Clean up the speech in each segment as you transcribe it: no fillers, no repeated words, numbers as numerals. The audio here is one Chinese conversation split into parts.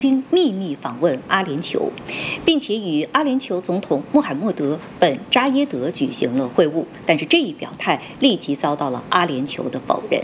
经秘密访问阿联酋，并且与阿联酋总统穆罕默德·本·扎耶德举行了会晤，但是这一表态立即遭到了阿联酋的否认。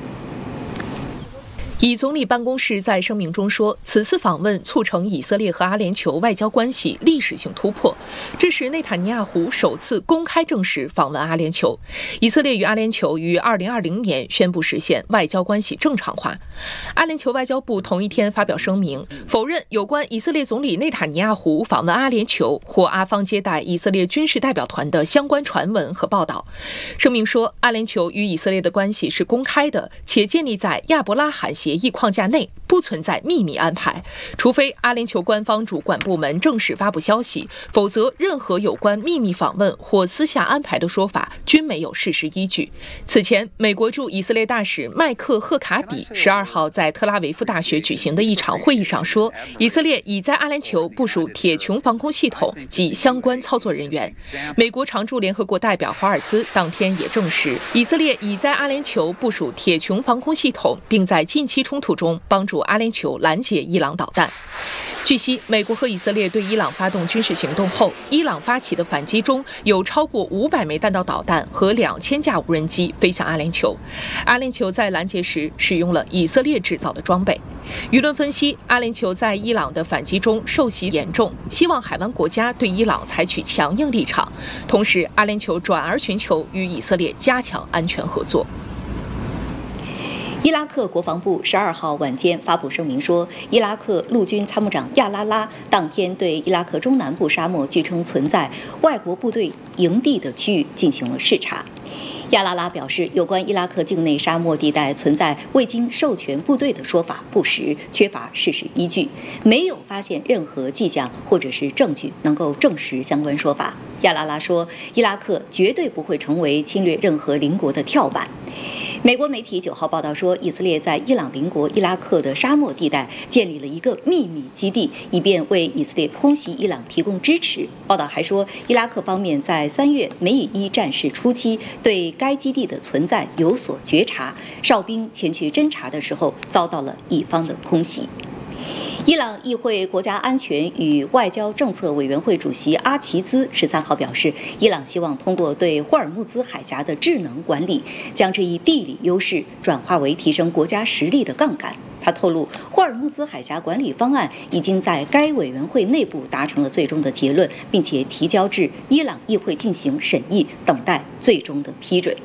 以总理办公室在声明中说，此次访问促成以色列和阿联酋外交关系历史性突破，这是内塔尼亚胡首次公开正式访问阿联酋。以色列与阿联酋于2020年宣布实现外交关系正常化。阿联酋外交部同一天发表声明，否认有关以色列总理内塔尼亚胡访问阿联酋或阿方接待以色列军事代表团的相关传闻和报道。声明说，阿联酋与以色列的关系是公开的，且建立在亚伯拉罕协议框架内，不存在秘密安排，除非阿联酋官方主管部门正式发布消息，否则任何有关秘密访问或私下安排的说法均没有事实依据。此前，美国驻以色列大使麦克赫卡比12号在特拉维夫大学举行的一场会议上说，以色列已在阿联酋部署铁穹防空系统及相关操作人员。美国常驻联合国代表华尔兹当天也证实，以色列已在阿联酋部署铁穹防空系统，并在近期冲突中帮助阿联酋拦截伊朗导弹。据悉，美国和以色列对伊朗发动军事行动后，伊朗发起的反击中有超过500枚弹道导弹和2000架无人机飞向阿联酋。阿联酋在拦截时使用了以色列制造的装备。舆论分析，阿联酋在伊朗的反击中受袭严重，希望海湾国家对伊朗采取强硬立场。同时，阿联酋转而寻求与以色列加强安全合作。 伊拉克国防部12号晚间发布声明说，伊拉克陆军参谋长亚拉拉当天对伊拉克中南部沙漠据称存在外国部队营地的区域进行了视察。亚拉拉表示，有关伊拉克境内沙漠地带存在未经授权部队的说法不实，缺乏事实依据，没有发现任何迹象或者是证据能够证实相关说法。亚拉拉说，伊拉克绝对不会成为侵略任何邻国的跳板。美国媒体9号报道说，以色列在伊朗邻国伊拉克的沙漠地带建立了一个秘密基地，以便为以色列空袭伊朗提供支持。报道还说，伊拉克方面在3月梅以一战事初期对该基地的存在有所觉察，哨兵前去侦察的时候遭到了以方的空袭。伊朗议会国家安全与外交政策委员会主席阿齐兹13号表示，伊朗希望通过对霍尔木兹海峡的智能管理，将这一地理优势转化为提升国家实力的杠杆。他透露，霍尔木兹海峡管理方案已经在该委员会内部达成了最终的结论，并且提交至伊朗议会进行审议，等待最终的批准。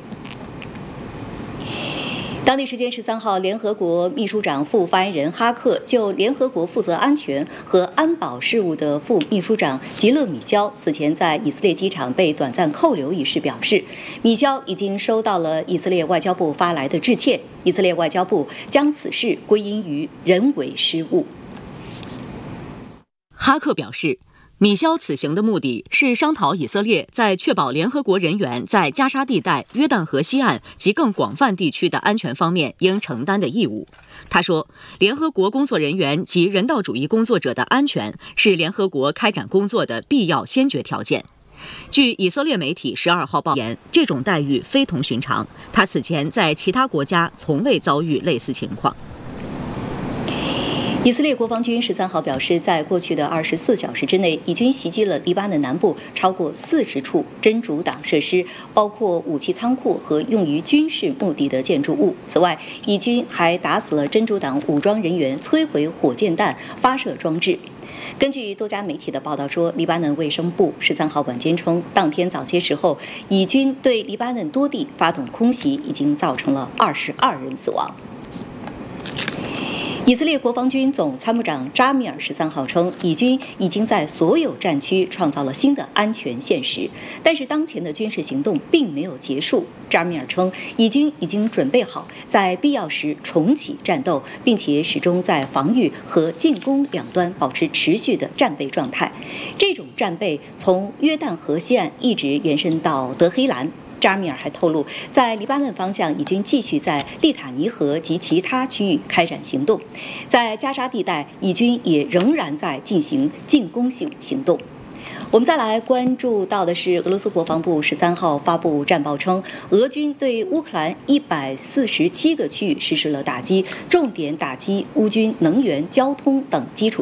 当地时间13号，联合国秘书长副发言人哈克就联合国负责安全和安保事务的副秘书长吉勒米焦此前在以色列机场被短暂扣留一事表示，米焦已经收到了以色列外交部发来的致歉，以色列外交部将此事归因于人为失误。 哈克表示，米肖此行的目的是商讨以色列在确保联合国人员在加沙地带、约旦河西岸及更广泛地区的安全方面应承担的义务。他说，联合国工作人员及人道主义工作者的安全是联合国开展工作的必要先决条件。据以色列媒体12号报言，这种待遇非同寻常，他此前在其他国家从未遭遇类似情况。 以色列国防军13号表示，在过去的24小时之内，以军袭击了黎巴嫩南部超过40处真主党设施，包括武器仓库和用于军事目的的建筑物。此外，以军还打死了真主党武装人员摧毁火箭弹发射装置。根据多家媒体的报道说，黎巴嫩卫生部13号晚间称，当天早些时候，以军对黎巴嫩多地发动空袭，已经造成了22人死亡。以色列国防军总参谋长扎米尔13号称，以军已经在所有战区创造了新的安全现实，但是当前的军事行动并没有结束。扎米尔称，以军已经准备好在必要时重启战斗，并且始终在防御和进攻两端保持持续的战备状态。这种战备从约旦河西岸一直延伸到德黑兰。扎米尔还透露，在黎巴嫩方向，以军继续在利塔尼河及其他区域开展行动；在加沙地带，以军也仍然在进行进攻性行动。我们再来关注到的是，俄罗斯国防部13号发布战报称，俄军对乌克兰147个区域实施了打击，重点打击乌军能源、交通等基础